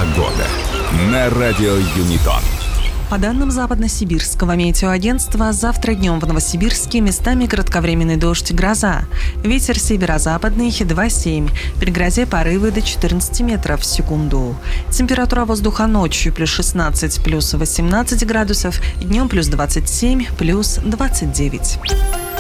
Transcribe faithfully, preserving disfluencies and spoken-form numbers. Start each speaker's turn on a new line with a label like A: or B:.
A: Погода на радио Юнитон.
B: По данным Западно-Сибирского метеоагентства, завтра днем в Новосибирске местами кратковременный дождь и гроза. Ветер северо-западный два семь. При грозе порывы до четырнадцати метров в секунду. Температура воздуха ночью плюс шестнадцать, плюс восемнадцать градусов, днем плюс двадцать семь, плюс двадцать девять.